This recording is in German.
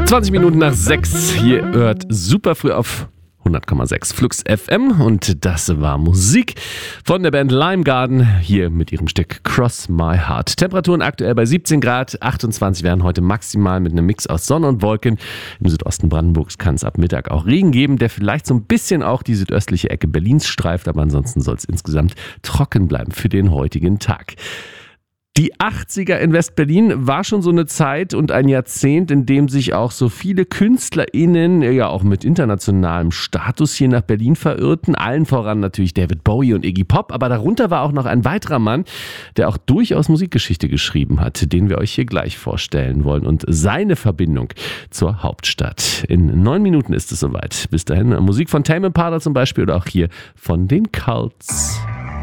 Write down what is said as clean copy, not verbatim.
20 Minuten nach 6. Hier hört super früh auf 100,6 Flux FM und das war Musik von der Band Lime Garden hier mit ihrem Stück Cross My Heart. Temperaturen aktuell bei 17 Grad, 28 werden heute maximal mit einem Mix aus Sonne und Wolken. Im Südosten Brandenburgs kann es ab Mittag auch Regen geben, der vielleicht so ein bisschen auch die südöstliche Ecke Berlins streift, aber ansonsten soll es insgesamt trocken bleiben für den heutigen Tag. Die 80er in West-Berlin war schon so eine Zeit und ein Jahrzehnt, in dem sich auch so viele KünstlerInnen, ja auch mit internationalem Status hier nach Berlin verirrten. Allen voran natürlich David Bowie und Iggy Pop, aber darunter war auch noch ein weiterer Mann, der auch durchaus Musikgeschichte geschrieben hat, den wir euch hier gleich vorstellen wollen und seine Verbindung zur Hauptstadt. In 9 Minuten ist es soweit. Bis dahin Musik von Tame Impala zum Beispiel oder auch hier von den Cults.